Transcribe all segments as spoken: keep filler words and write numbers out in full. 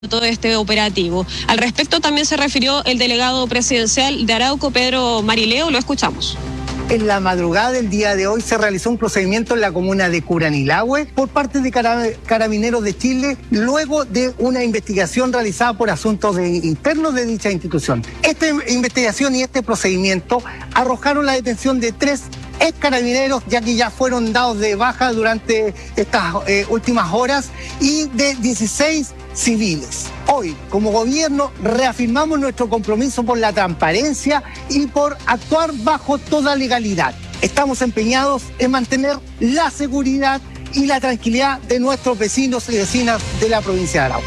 todo este operativo. Al respecto también se refirió el delegado presidencial de Arauco, Pedro Marileo, lo escuchamos. En la madrugada del día de hoy se realizó un procedimiento en la comuna de Curanilahue por parte de Carabineros de Chile, luego de una investigación realizada por asuntos de, internos de dicha institución. Esta investigación y este procedimiento arrojaron la detención de tres ex carabineros, ya que ya fueron dados de baja durante estas eh, últimas horas, y de dieciséis civiles. Hoy, como gobierno, reafirmamos nuestro compromiso por la transparencia y por actuar bajo toda legalidad. Estamos empeñados en mantener la seguridad y la tranquilidad de nuestros vecinos y vecinas de la provincia de Arauco.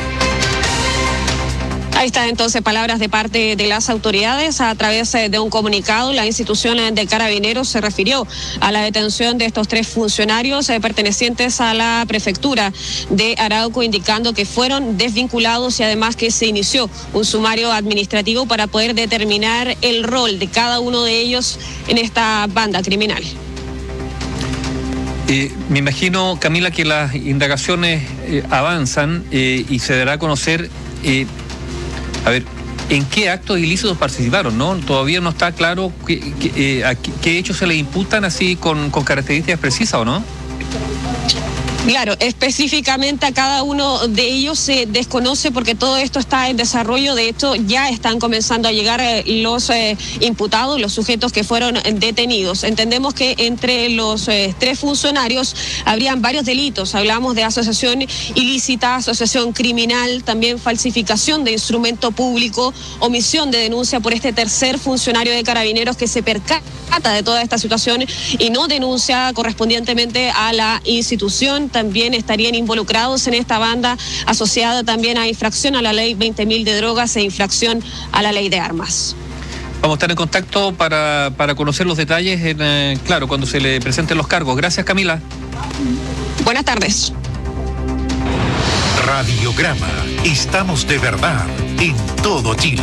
Ahí están entonces palabras de parte de las autoridades. A través de un comunicado, la institución de Carabineros se refirió a la detención de estos tres funcionarios eh, pertenecientes a la prefectura de Arauco, indicando que fueron desvinculados y además que se inició un sumario administrativo para poder determinar el rol de cada uno de ellos en esta banda criminal. Eh, me imagino, Camila, que las indagaciones eh, avanzan eh, y se dará a conocer... Eh, A ver, ¿en qué actos ilícitos participaron, no? Todavía no está claro qué, qué, eh, a qué, qué hechos se le imputan así con, con características precisas, ¿o no? Claro, específicamente a cada uno de ellos se desconoce porque todo esto está en desarrollo. De hecho, ya están comenzando a llegar eh, los eh, imputados, los sujetos que fueron detenidos. Entendemos que entre los eh, tres funcionarios habrían varios delitos. Hablamos de asociación ilícita, asociación criminal, también falsificación de instrumento público, omisión de denuncia por este tercer funcionario de Carabineros que se percata de toda esta situación y no denuncia correspondientemente a la institución. También estarían involucrados en esta banda asociada también a infracción a la ley veinte mil de drogas e infracción a la ley de armas. Vamos a estar en contacto para, para conocer los detalles, en, eh, claro, cuando se le presenten los cargos. Gracias, Camila. Buenas tardes. Radiograma. Estamos de verdad en todo Chile.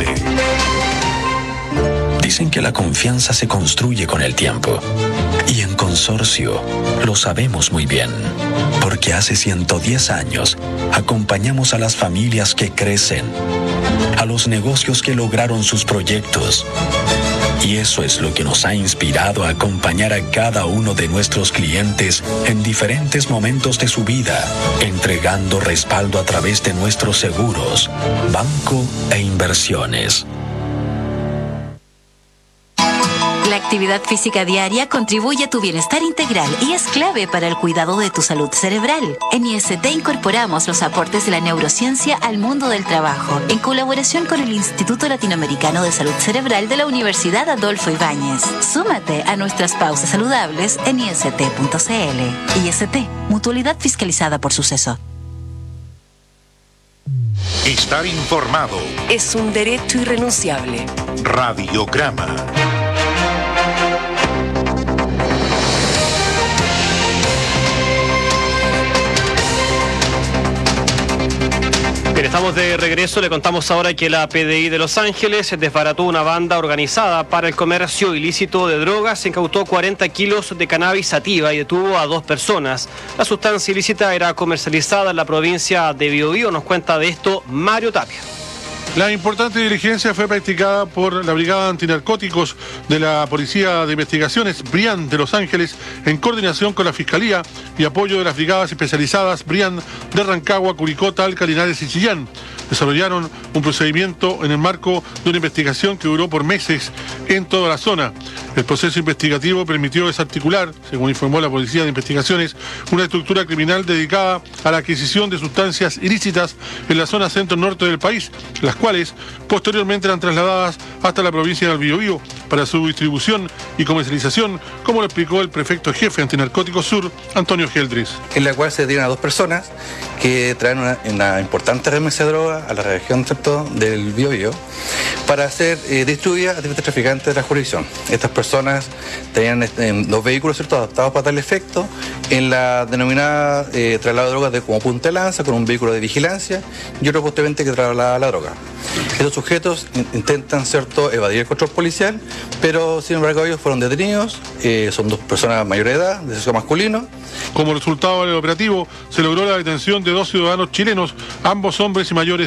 Dicen que la confianza se construye con el tiempo. Y en Consorcio lo sabemos muy bien. Porque hace ciento diez años acompañamos a las familias que crecen, a los negocios que lograron sus proyectos. Y eso es lo que nos ha inspirado a acompañar a cada uno de nuestros clientes en diferentes momentos de su vida, entregando respaldo a través de nuestros seguros, banco e inversiones. La actividad física diaria contribuye a tu bienestar integral y es clave para el cuidado de tu salud cerebral. En I S T incorporamos los aportes de la neurociencia al mundo del trabajo, en colaboración con el Instituto Latinoamericano de Salud Cerebral de la Universidad Adolfo Ibáñez. Súmate a nuestras pausas saludables en I S T punto C L. I S T, mutualidad fiscalizada por Suceso. Estar informado es un derecho irrenunciable. Radiograma. Bien, estamos de regreso. Le contamos ahora que la P D I de Los Ángeles desbarató una banda organizada para el comercio ilícito de drogas. Se incautó cuarenta kilos de cannabis sativa y detuvo a dos personas. La sustancia ilícita era comercializada en la provincia de Biobío. Nos cuenta de esto Mario Tapia. La importante diligencia fue practicada por la Brigada Antinarcóticos de la Policía de Investigaciones BRIAN de Los Ángeles en coordinación con la Fiscalía y apoyo de las brigadas especializadas BRIAN de Rancagua, Curicó, Talca, Linares y Chillán. Desarrollaron un procedimiento en el marco de una investigación que duró por meses en toda la zona. El proceso investigativo permitió desarticular, según informó la Policía de Investigaciones, una estructura criminal dedicada a la adquisición de sustancias ilícitas en la zona centro-norte del país, las cuales posteriormente eran trasladadas hasta la provincia del Biobío para su distribución y comercialización, como lo explicó el prefecto jefe Antinarcóticos Sur, Antonio Geldris. En la cual se dieron a dos personas que traen una, una importante remesa de droga a la región, ¿cierto?, del Biobío para ser eh, distribuida a diferentes traficantes de la jurisdicción. Estas personas tenían eh, dos vehículos, ¿cierto?, adaptados para tal efecto en la denominada eh, traslado de drogas de, como punta de lanza, con un vehículo de vigilancia y otro posteriormente que traslada la droga. Estos sujetos in- intentan, ¿cierto?, evadir el control policial, pero sin embargo ellos fueron detenidos, eh, son dos personas mayor de edad, de sexo masculino. Como resultado del operativo, se logró la detención de dos ciudadanos chilenos, ambos hombres y mayores